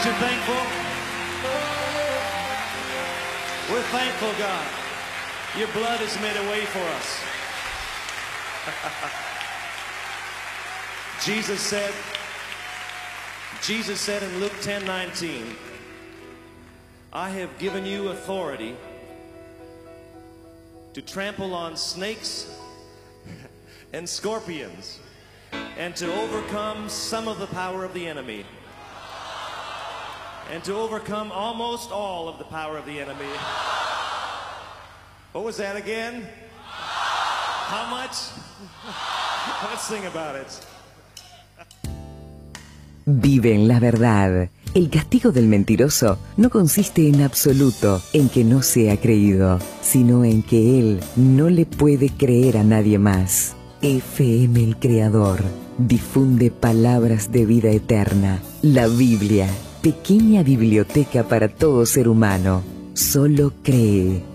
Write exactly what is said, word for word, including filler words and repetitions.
Aren't you thankful? We're thankful, God. Your blood has made a way for us. Jesus said, Jesus said in Luke ten nineteen, I have given you authority to trample on snakes and scorpions and to overcome some of the power of the enemy. And to overcome almost all of the power of the enemy. What was that again? How much? Let's sing about it. Vive en la verdad. El castigo del mentiroso no consiste en absoluto en que no sea creído, sino en que él no le puede creer a nadie más. F M El Creador difunde palabras de vida eterna. La Biblia, pequeña biblioteca para todo ser humano. Solo cree.